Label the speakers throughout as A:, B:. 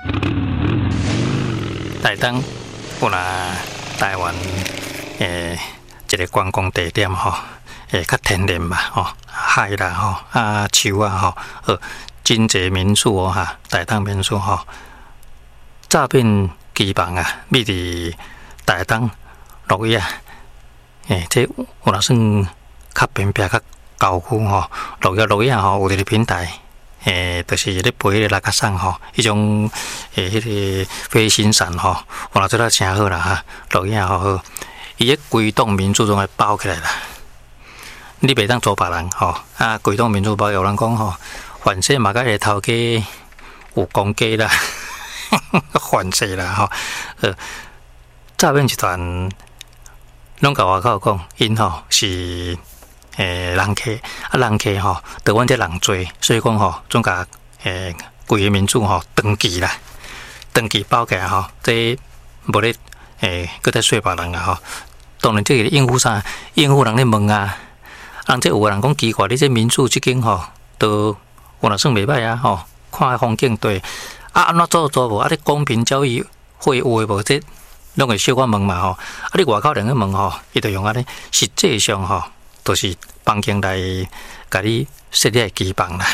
A: 台东有啦，台湾一个观光地点吼，较天然嘛吼，海啦吼，树啊吼，真侪民宿哦哈，台东民宿吼，诈骗基房啊，秘伫台东落叶，这有若算较偏僻较郊区吼，落叶吼有一个平台。就是咧陪迄个拉卡桑吼，迄种迄个飞行伞吼，我做得真好啦哈，落影好，伊迄规栋民宿拢会包起来啦。你袂当租别人吼，规栋民宿包有人讲吼，反正嘛甲个头家有公家啦，反正啦吼，诈骗集团拢甲我口讲，因吼是。人客人客吼，得阮这人多，所以讲吼，总甲规个民宿吼登记啦，登记包起来吼，这无咧搁再说别人啊吼。当然这个应付啥，应付人咧问啊，人这有个人讲奇怪，你这民宿即间吼，都有若算袂歹啊吼，看风景对，安怎做无？你公平交易会有诶无？这拢会小可问嘛吼，你外口人去问吼，伊就用安尼，实际上吼。都是房间来甲你设立基房啦，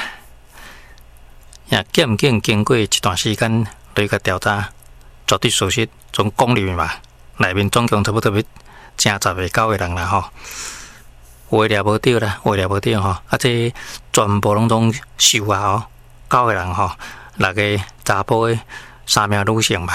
A: 渐渐经过一段时间来个调查，绝对属实，从公里嘛，内面总共差不多要正10个9个人啦吼，话了无对啦，话了无对吼，这全部拢收啊吼，9个人吼，6个查甫诶，3名女性嘛，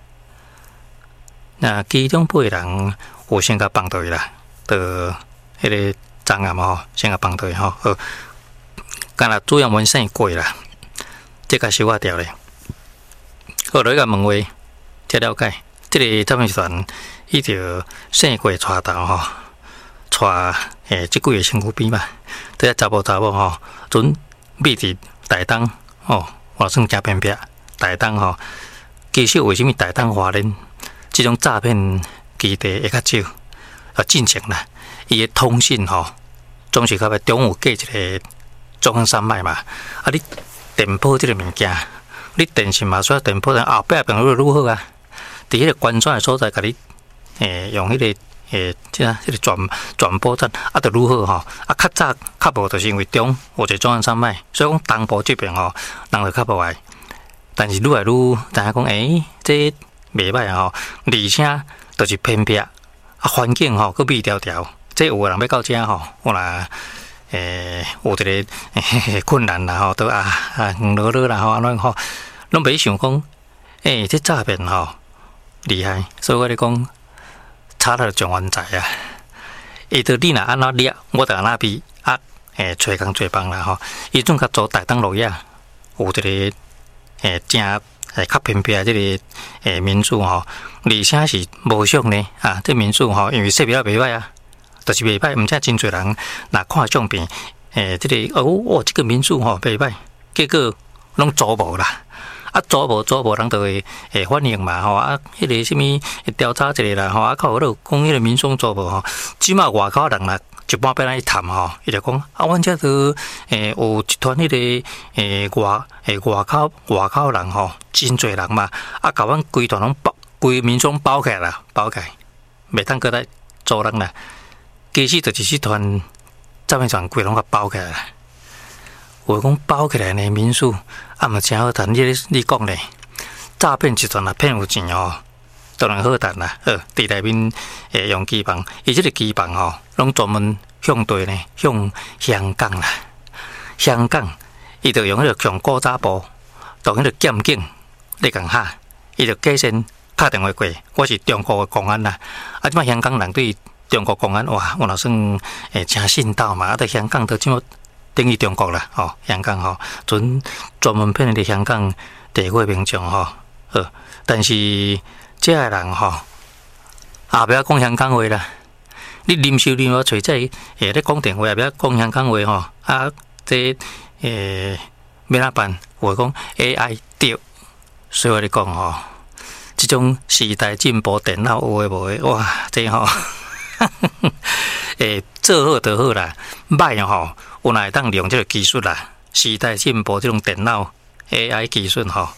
A: 那其中8个人有先甲放倒去啦，到迄个。张啊嘛吼，先甲放倒去吼，干若主要门生过啦，这个收啊掉咧。后来甲问话，才了解，这个诈骗集团伊就生过带头吼，带即几个身躯边嘛，这查某吼，准秘伫台东吼，我算真偏僻，台东吼，其实为什么台东华人这种诈骗基地会较少？进前啦，伊的通信吼。总是较要中午架一个中央山脉嘛，你电报这个物件，你电信嘛，所以电报人后壁变如何啊？伫迄个关转的所在，甲你用迄个这个转播站就如何吼？较早较无，就是因为中有一个中央山脉，所以讲东部这边吼，人就较无爱。但是愈来愈知影讲，这袂歹吼，而且就是偏僻，环境吼佫美条条。这有个人要到遮吼，有啦，有一个困难啦吼，都落啦吼，安怎吼，拢袂想讲，这诈骗吼厉害，所以我咧讲，差了状元才啊！伊着你若安怎掠，我着安怎比找工做帮啦吼。伊总较做台东落叶，有一个正较偏僻即个民宿吼，而且是无相呢这民宿吼，因为设备也袂歹啊。就是袂歹，毋则真侪人若看相片，这个这个民宿吼袂歹，结果拢租无啦，租无人就会反映嘛吼，迄个什么调查一个啦吼，靠迄落讲迄个民宿租无吼，即马外口人啦一般变来一谈吼，伊就讲阮遮都有一团迄个外口人吼，真侪人嘛，甲阮规团拢规民宿包起来啦，包起来，袂当搁来租人啦。其实就是一团诈骗集团规拢甲包起来啦。有讲包起来呢民宿，嘛真好谈。你讲咧，诈骗集团骗有钱吼，当然好谈啦。伫内面用机房，伊即个机房吼，拢专门向对呢，向香港啦。香港伊就用迄个上古早部，当迄个监警咧共下，伊就假先打电话过，我是中国的公安啦。即摆香港人对中国公安哇，我若算真信道嘛，在香港都即么等于中国啦，吼，香港吼，专门骗伫香港地位民众吼，但是这个人吼，也不要讲香港话啦，你临时要找这咧讲电话，也不要讲香港话吼，这要哪办？我讲 AI 对，所以我咧讲吼，这种时代进步，电脑有诶无诶，哇，这吼。做好就好啦，歹吼，有哪会当利用这个技术啦？时代进步，这种电脑 AI 技术吼，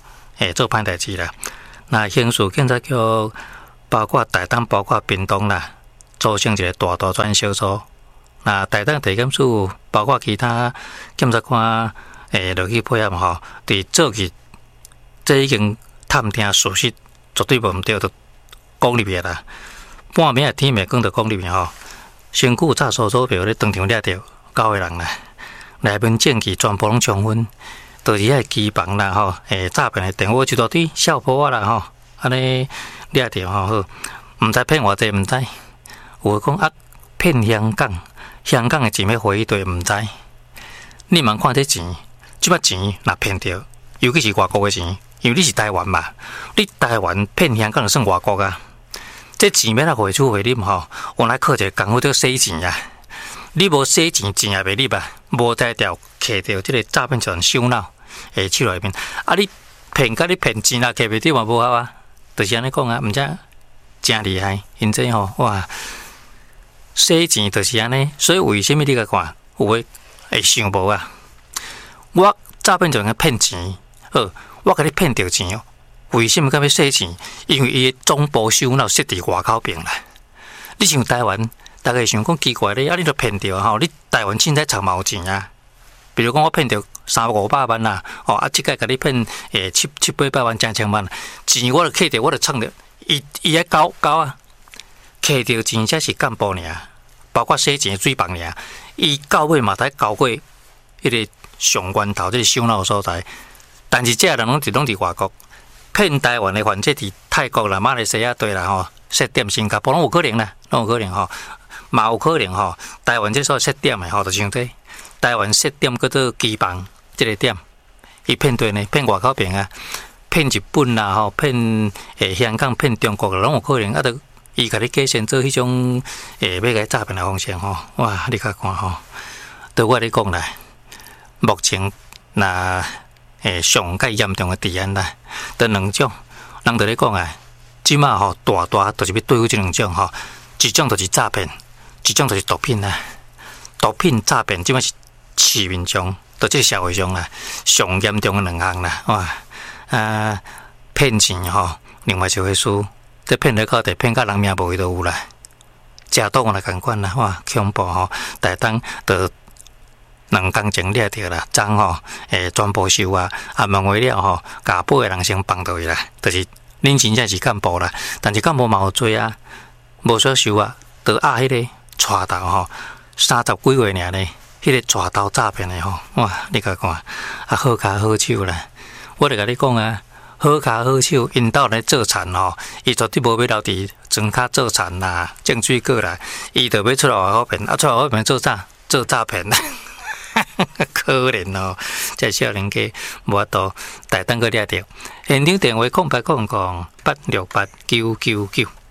A: 做歹代志啦。那刑事警察局包括台东、包括屏东啦，组成一个大专案小组。那台东地检署包括其他检察官落去配合吼，伫做起这已经探听事实绝对无毋对，就讲入去啦。半暝天暝光就讲入去吼，身躯炸手手票咧当场掠着9个人啦，内面证据全部拢充分，就是遐机房啦吼，诈骗的电话一大堆，小波啦吼，安尼掠着吼好，毋知骗偌济毋知，有讲啊骗香港。香港的钱要回对毋知，你茫看这钱，即笔钱若骗着，尤其是外国的钱，因为你是台湾嘛，你台湾骗香港就算外国啊。这钱要哪回出回入吼，原来靠一个功夫叫洗钱啊。你无洗钱，钱也袂入啊，无才调摕着这个诈骗集团首脑诶手内面。啊，你骗甲你骗钱也摕袂入嘛，无效啊。就是安尼讲啊，毋知真厉害，因这吼哇。洗钱就是安尼，所以为什么你甲看有诶会想无啊？我诈骗就用骗钱，我甲你骗着钱哦。为什么甲要洗钱？因为伊诶总部首脑设伫外口边啦。你像台湾，大家会想讲奇怪咧，啊，你著骗着吼，你台湾凊彩藏嘛有钱啊？比如讲我骗着300-500万啦，啊，即个甲你骗700-800万、1000万，钱我著摕着，我著创着，伊爱交啊。摕到钱才是干部尔，包括洗钱水房尔，伊到尾嘛才交过迄个上源头，即个首脑所在。但是这人拢伫外国，骗台湾的犯罪伫泰国啦、马来西亚对啦吼，设点新加坡拢有可能啦，拢有可能吼，嘛有可能吼。台湾这所设点的吼，就像这台湾设点叫做机房这个点，伊骗对呢，骗外口边啊，骗日本啦吼，骗香港、骗中国拢有可能啊，都。伊甲你计算做迄种要甲诈骗的方式吼，哇！你甲看吼，对我来讲啦，目前那上介严重的治安啦，得两种，人就咧讲啊，即马吼大就是要对付这两种吼，一种就是诈骗，一种就是毒品啦。毒品诈骗即马是市面上，在这个社会上啦，上严重的两项啦，哇！骗钱吼，另外一回事。这骗人到底骗到人命无都有啦，食赌也共款啦，哇，恐怖吼！台东就2工前掠着啦，赃吼，全部收啊，问话了吼，甲报的人先放倒去啦，就是恁真正是干部啦，但是干部嘛有罪啊，无所收啊，就迄个带头吼，30几岁尔呢，迄个带头诈骗的吼，哇，你甲看，好脚好手啦，我就甲你讲啊。好脚好手，因兜来做田吼，伊绝对无要留伫庄骹做田啦、种水果啦，伊就要出来外口骗，出来外口骗做啥？做诈骗啦，可怜哦！这少年家无法度，台东个掠着，现场电话0800-868-999。